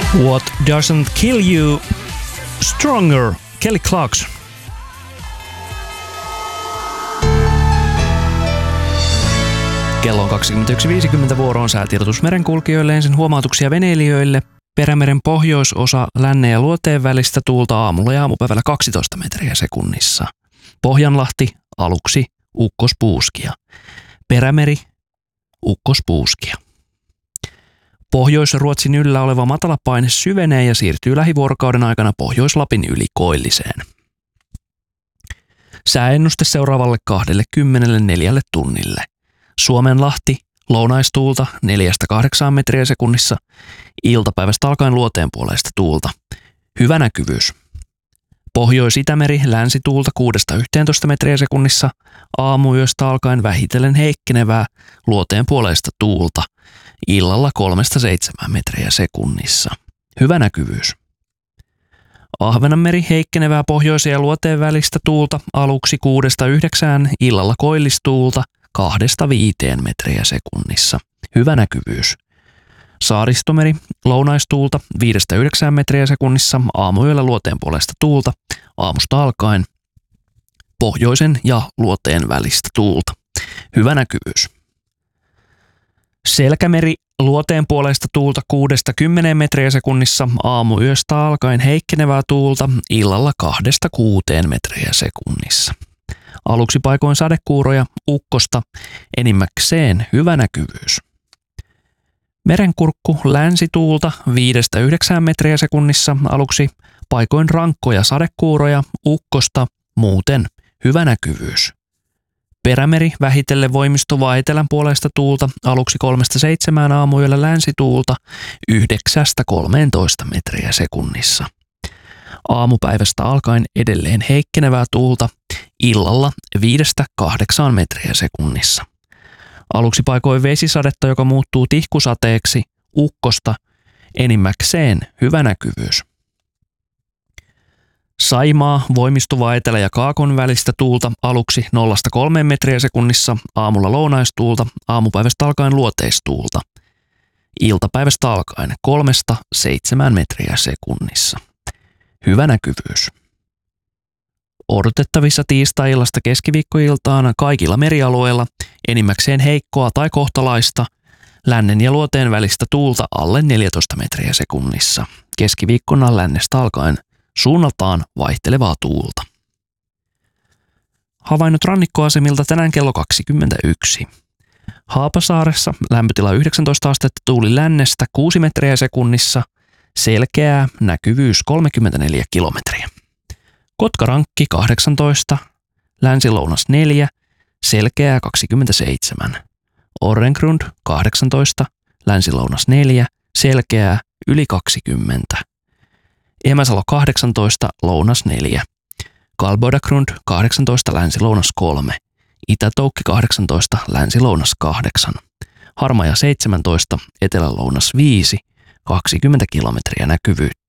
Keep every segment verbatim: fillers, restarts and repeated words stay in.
What Doesn't Kill You Stronger, Kelly Clarkson. Kello on kaksikymmentäyksi viisikymmentä, vuoroon säätiedotus merenkulkijoille, ensin huomautuksia veneilijöille. Perämeren pohjoisosa lännen ja luoteen välistä tuulta aamulla ja aamupäivällä kaksitoista metriä sekunnissa. Pohjanlahti aluksi ukkospuuskia. Perämeri ukkospuuskia. Pohjois-Ruotsin yllä oleva matalapaine syvenee ja siirtyy lähivuorokauden aikana Pohjois-Lapin yli koilliseen. Sääennuste seuraavalle kaksikymmentäneljä tunnille. Suomenlahti lounaistuulta neljästä kahdeksaan metriä sekunnissa, iltapäivästä alkaen luoteen puoleista tuulta. Hyvä näkyvyys. Pohjois-Itämeri länsituulta kuudesta yhteentoista metriä sekunnissa, aamuyöstä alkaen vähitellen heikkenevää luoteen puoleista tuulta. Illalla kolmesta seitsemään metriä sekunnissa. Hyvä näkyvyys. Ahvenanmeri heikkenevää pohjoisen ja luoteen välistä tuulta aluksi kuudesta yhdeksään, illalla koillistuulta kahdesta viiteen metriä sekunnissa. Hyvä näkyvyys. Saaristomeri lounaistuulta viidestä yhdeksään metriä sekunnissa, aamuyöllä luoteen puolesta tuulta, aamusta alkaen pohjoisen ja luoteen välistä tuulta. Hyvä näkyvyys. Selkämeri luoteen puolesta tuulta kuudesta kymmeneen metriä sekunnissa, aamuyöstä alkaen heikkenevää tuulta, illalla kahdesta kuuteen metriä sekunnissa. Aluksi paikoin sadekuuroja, ukkosta, enimmäkseen hyvä näkyvyys. Merenkurkku länsituulta viidestä yhdeksään metriä sekunnissa, aluksi paikoin rankkoja sadekuuroja, ukkosta, muuten hyvä näkyvyys. Perämeri vähitellen voimistuvaa etelän puolesta tuulta, aluksi kolmesta seitsemään, aamuyöllä länsituulta yhdeksästä kolmeentoista metriä sekunnissa. Aamupäivästä alkaen edelleen heikkenevää tuulta, illalla viidestä kahdeksaan metriä sekunnissa. Aluksi paikoin vesisadetta, joka muuttuu tihkusateeksi, ukkosta, enimmäkseen hyvä näkyvyys. Saimaa voimistuvaa etelä- ja kaakon välistä tuulta aluksi nollasta kolmeen metriä sekunnissa, aamulla lounaistuulta, aamupäivästä alkaen luoteistuulta. Iltapäivästä alkaen kolmesta seitsemään metriä sekunnissa. Hyvä näkyvyys. Odotettavissa tiistai-illasta keskiviikkoiltaan kaikilla merialueilla enimmäkseen heikkoa tai kohtalaista lännen ja luoteen välistä tuulta alle neljätoista metriä sekunnissa. Keskiviikkona lännestä alkaen suunnaltaan vaihtelevaa tuulta. Havainnot rannikkoasemilta tänään kello kaksikymmentäyksi. Haapasaaressa lämpötila yhdeksäntoista astetta, tuuli lännestä kuusi metriä sekunnissa, selkeää, näkyvyys kolmekymmentäneljä kilometriä. Kotkarankki kahdeksantoista, länsi-lounas neljä, selkeää kaksikymmentäseitsemän. Orrengrund kahdeksantoista, länsi-lounas neljä, selkeää yli kaksikymmentä. Emäsalo kahdeksantoista, lounas neljä. Kalbodagrund kahdeksantoista, länsi-lounas kolme. Itätoukki kahdeksantoista, länsi-lounas kahdeksan. Harmaja seitsemäntoista, etelä-lounas viisi, kaksikymmentä kilometriä näkyvyyttä.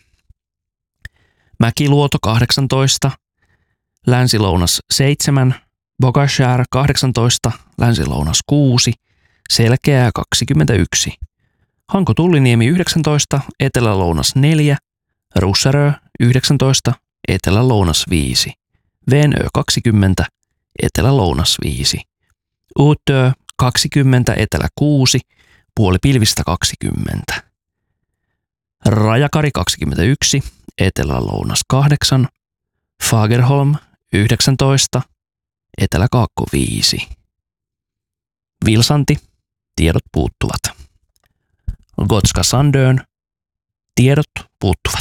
Mäkiluoto kahdeksantoista, länsi-lounas seitsemän. Bogashär kahdeksantoista, länsi-lounas kuusi, selkeää kaksikymmentäyksi. Hanko-Tulliniemi yhdeksäntoista, etelä-lounas neljä. Russarö yhdeksäntoista, etelä-lounas viisi. Venö kaksikymmentä, etelä-lounas viisi. Uutö kaksikymmentä, etelä kuusi, puoli pilvistä kaksikymmentä. Rajakari kaksikymmentäyksi, etelä-lounas kahdeksan. Fagerholm yhdeksäntoista, etelä-kaakko viisi. Vilsanti, tiedot puuttuvat. Gotska Sandön, tiedot puuttuvat.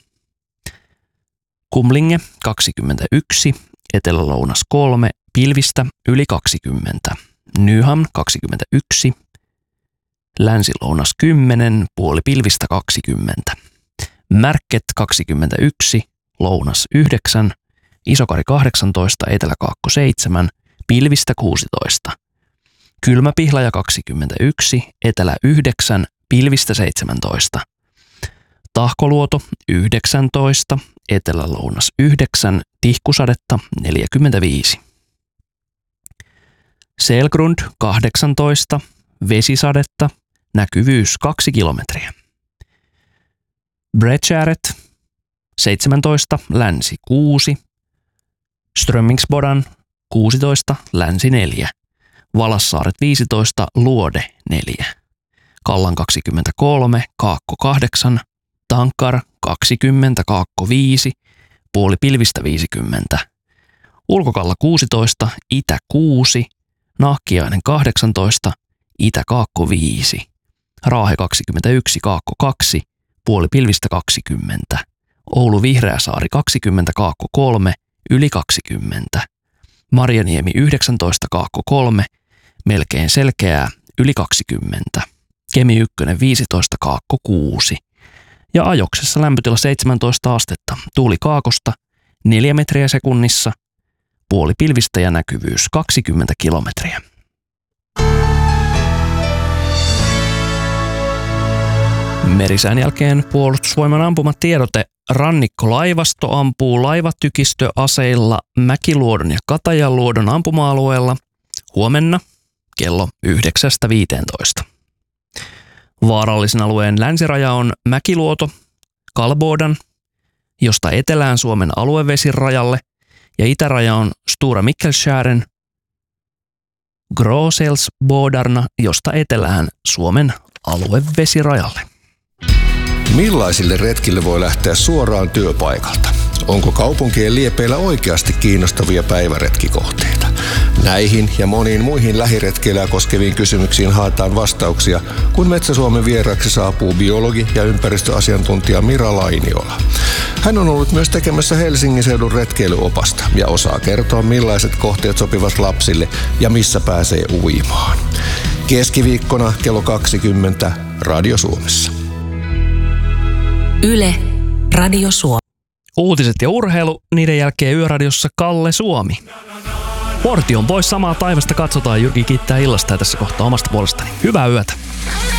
Kumlinge kaksikymmentäyksi, etelä-lounas kolme, pilvistä yli kaksikymmentä. Nyhamn kaksikymmentäyksi, länsi-lounas kymmenen, puoli pilvistä kaksikymmentä. Märket kaksikymmentäyksi, lounas yhdeksän, Isokari kahdeksantoista, etelä-kaakko seitsemän, pilvistä kuusitoista. Kylmäpihlaja kaksikymmentäyksi, etelä yhdeksän, pilvistä seitsemäntoista. Tahkoluoto yhdeksäntoista, etelä-lounas yhdeksän, tihkusadetta neljäkymmentäviisi. Selgrund kahdeksantoista, vesisadetta, näkyvyys kaksi kilometriä. Bredskäret seitsemäntoista, länsi kuusi, Strömmingsbodan kuusitoista, länsi neljä, Valassaaret viisitoista, Luode neljä, Kallan kaksikymmentäkolme, Kaakko kahdeksan, Tankar kaksikymmentä, Kaakko viisi, puoli pilvistä viisikymmentä, Ulkokalla kuusitoista, Itä kuusi, Nahkiainen kahdeksantoista, Itä Kaakko viisi, Raahe kaksikymmentäyksi, Kaakko kaksi, puoli pilvistä kaksikymmentä, Oulu Vihreäsaari kaksikymmentä, Kaakko kolme, yli kaksikymmentä, Marjaniemi yhdeksäntoista, Kaakko kolme, melkein selkeää, yli kaksikymmentä, Kemi yksi viisitoista, Kaakko kuusi ja Ajoksessa lämpötila seitsemäntoista astetta, tuuli kaakosta neljä metriä sekunnissa, puoli pilvistä ja näkyvyys kaksikymmentä kilometriä. Merisään jälkeen Puolustusvoiman ampumatiedote. Rannikkolaivasto ampuu laivatykistöaseilla Mäkiluodon ja Katajanluodon ampuma-alueella huomenna kello yhdeksästä viiteentoista. Vaarallisen alueen länsiraja on Mäkiluoto, Kalbodan, josta etelään Suomen aluevesirajalle, ja itäraja on Stora Mikkelskären, Gråselsbodarna, josta etelään Suomen aluevesirajalle. Millaisille retkille voi lähteä suoraan työpaikalta? Onko kaupunkien liepeillä oikeasti kiinnostavia päiväretkikohteita? Näihin ja moniin muihin lähiretkeilyä koskeviin kysymyksiin haetaan vastauksia, kun Metsä-Suomen vieraksi saapuu biologi- ja ympäristöasiantuntija Mira Lainiola. Hän on ollut myös tekemässä Helsingin seudun retkeilyopasta ja osaa kertoa, millaiset kohteet sopivat lapsille ja missä pääsee uimaan. Keskiviikkona kello kaksikymmentä Radio Suomessa. Yle, Radio Suomi. Uutiset ja urheilu, niiden jälkeen Yöradiossa Kalle Suomi. Portti on pois, samaa taivasta katsotaan. Jyrki kiittää illasta ja tässä kohtaa omasta puolestani. Hyvää yötä.